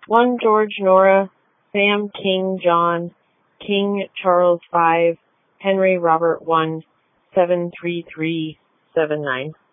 1 George Nora, Sam King John, King Charles 5, Henry Robert 1, 73379.